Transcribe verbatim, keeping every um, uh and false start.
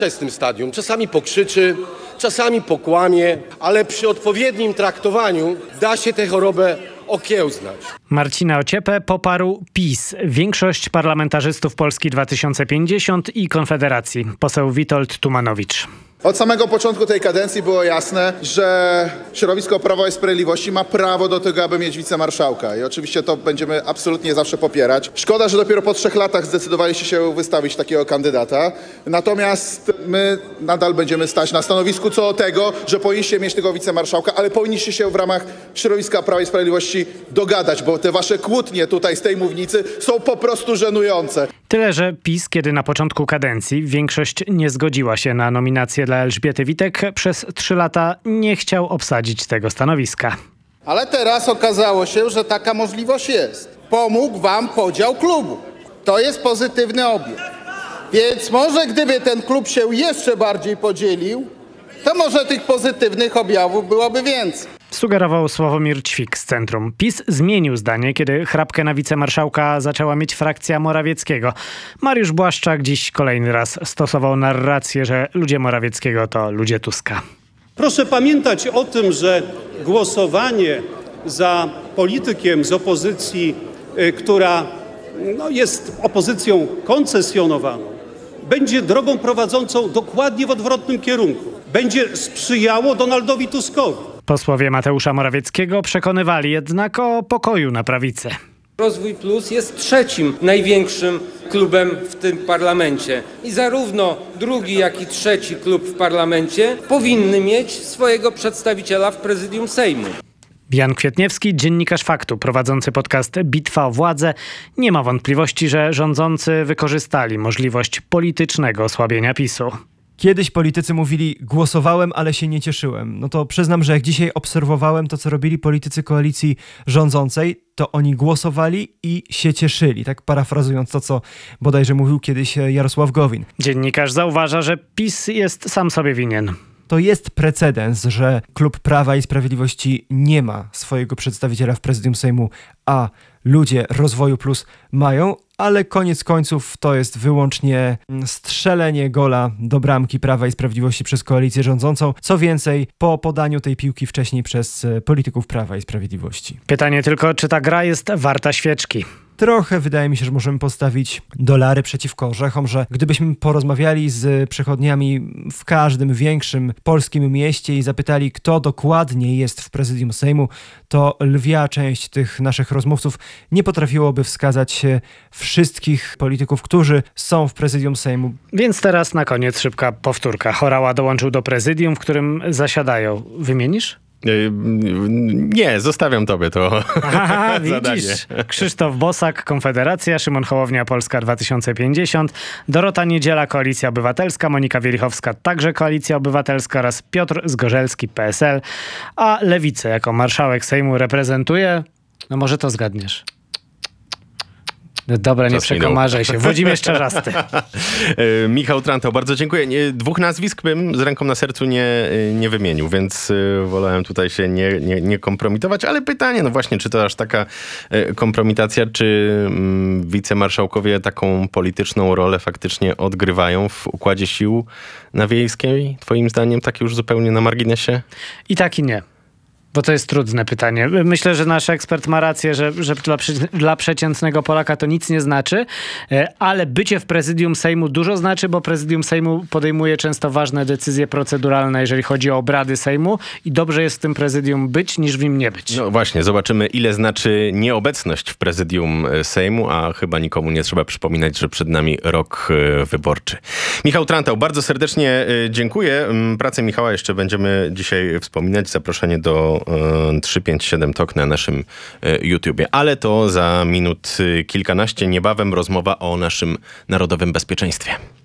Jest w tym stadium. Czasami pokrzyczy, czasami pokłamie, ale przy odpowiednim traktowaniu da się tę chorobę okiełznać. Marcina Ociepę poparł PiS, większość parlamentarzystów Polski dwa tysiące pięćdziesiąt i Konfederacji. Poseł Witold Tumanowicz. Od samego początku tej kadencji było jasne, że środowisko Prawa i Sprawiedliwości ma prawo do tego, aby mieć wicemarszałka. I oczywiście to będziemy absolutnie zawsze popierać. Szkoda, że dopiero po trzech latach zdecydowaliście się wystawić takiego kandydata. Natomiast my nadal będziemy stać na stanowisku co do tego, że powinniście mieć tego wicemarszałka, ale powinniście się w ramach środowiska Prawa i Sprawiedliwości dogadać, bo te wasze kłótnie tutaj z tej mównicy są po prostu żenujące. Tyle, że PiS, kiedy na początku kadencji większość nie zgodziła się na nominację dla Elżbiety Witek, przez trzy lata nie chciał obsadzić tego stanowiska. Ale teraz okazało się, że taka możliwość jest. Pomógł wam podział klubu. To jest pozytywny objaw. Więc może gdyby ten klub się jeszcze bardziej podzielił, to może tych pozytywnych objawów byłoby więcej. Sugerował Sławomir Ćwik z Centrum. PiS zmienił zdanie, kiedy chrapkę na wicemarszałka zaczęła mieć frakcja Morawieckiego. Mariusz Błaszczak dziś kolejny raz stosował narrację, że ludzie Morawieckiego to ludzie Tuska. Proszę pamiętać o tym, że głosowanie za politykiem z opozycji, y, która no, jest opozycją koncesjonowaną, będzie drogą prowadzącą dokładnie w odwrotnym kierunku. Będzie sprzyjało Donaldowi Tuskowi. Posłowie Mateusza Morawieckiego przekonywali jednak o pokoju na prawicy. Rozwój Plus jest trzecim największym klubem w tym parlamencie. I zarówno drugi, jak i trzeci klub w parlamencie powinny mieć swojego przedstawiciela w prezydium Sejmu. Jan Kwietniewski, dziennikarz Faktu, prowadzący podcast Bitwa o władzę, nie ma wątpliwości, że rządzący wykorzystali możliwość politycznego osłabienia PiSu. Kiedyś politycy mówili, głosowałem, ale się nie cieszyłem. No to przyznam, że jak dzisiaj obserwowałem to, co robili politycy koalicji rządzącej, to oni głosowali i się cieszyli. Tak parafrazując to, co bodajże mówił kiedyś Jarosław Gowin. Dziennikarz zauważa, że PiS jest sam sobie winien. To jest precedens, że klub Prawa i Sprawiedliwości nie ma swojego przedstawiciela w prezydium Sejmu, a ludzie Rozwoju Plus mają, ale koniec końców to jest wyłącznie strzelenie gola do bramki Prawa i Sprawiedliwości przez koalicję rządzącą. Co więcej, po podaniu tej piłki wcześniej przez polityków Prawa i Sprawiedliwości. Pytanie tylko, czy ta gra jest warta świeczki? Trochę wydaje mi się, że możemy postawić dolary przeciwko orzechom, że gdybyśmy porozmawiali z przechodniami w każdym większym polskim mieście i zapytali, kto dokładnie jest w prezydium Sejmu, to lwia część tych naszych rozmówców nie potrafiłoby wskazać wszystkich polityków, którzy są w prezydium Sejmu. Więc teraz na koniec szybka powtórka. Horała dołączył do prezydium, w którym zasiadają. Wymienisz? Nie, zostawiam tobie to Aha, zadanie. widzisz. Krzysztof Bosak, Konfederacja, Szymon Hołownia, Polska dwa tysiące pięćdziesiąt, Dorota Niedziela, Koalicja Obywatelska, Monika Wielichowska, także Koalicja Obywatelska oraz Piotr Zgorzelski, P S L, a Lewicę jako marszałek Sejmu reprezentuje, no może to zgadniesz. No dobra, nie przekomarzaj się. Włodzimierz Czarzasty. Michał Trantał, bardzo dziękuję. Nie, dwóch nazwisk bym z ręką na sercu nie, nie wymienił, więc wolałem tutaj się nie, nie, nie kompromitować, ale pytanie, no właśnie, czy to aż taka kompromitacja, czy mm, wicemarszałkowie taką polityczną rolę faktycznie odgrywają w układzie sił na Wiejskiej? Twoim zdaniem tak już zupełnie na marginesie? I tak i nie. Bo to jest trudne pytanie. Myślę, że nasz ekspert ma rację, że, że dla, dla przeciętnego Polaka to nic nie znaczy, ale bycie w prezydium Sejmu dużo znaczy, bo prezydium Sejmu podejmuje często ważne decyzje proceduralne, jeżeli chodzi o obrady Sejmu i dobrze jest w tym prezydium być, niż w nim nie być. No właśnie, zobaczymy, ile znaczy nieobecność w prezydium Sejmu, a chyba nikomu nie trzeba przypominać, że przed nami rok wyborczy. Michał Trantał, bardzo serdecznie dziękuję. Pracę Michała jeszcze będziemy dzisiaj wspominać. Zaproszenie do trzysta pięćdziesiąt siedem Talk na naszym YouTubie. Ale to za minut kilkanaście. Niebawem rozmowa o naszym narodowym bezpieczeństwie.